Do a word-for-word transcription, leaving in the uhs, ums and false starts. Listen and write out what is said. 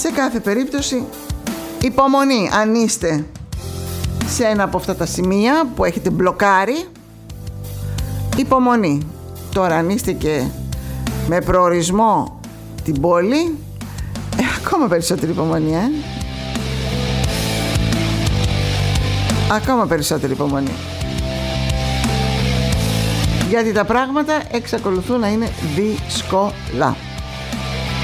Σε κάθε περίπτωση, υπομονή αν είστε σε ένα από αυτά τα σημεία που έχετε μπλοκάρει. Υπομονή. Τώρα αν είστε και με προορισμό την πόλη, ε, ακόμα περισσότερη υπομονή, ε. Ακόμα περισσότερη υπομονή. Γιατί τα πράγματα εξακολουθούν να είναι δύσκολα.